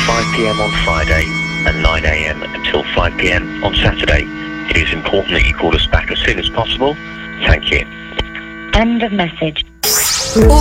5 p.m. on Friday and 9 a.m. until 5 p.m. on Saturday. It is important that you call us back as soon as possible. Thank you. End of message.